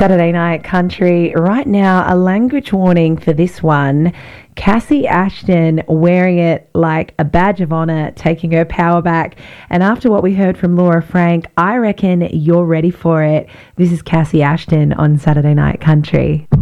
Saturday Night Country. Right now, a language warning for this one. Cassie Ashton wearing it like a badge of honour, taking her power back. And after what we heard from Laura Frank, I reckon you're ready for it. This is Cassie Ashton on Saturday Night Country.